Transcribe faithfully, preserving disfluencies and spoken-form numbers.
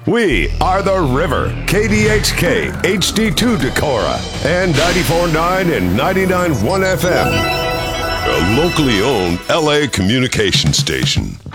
We are the River, K D H K, H D two Decorah, and ninety-four point nine and ninety-nine point one F M. A locally owned L A communication station.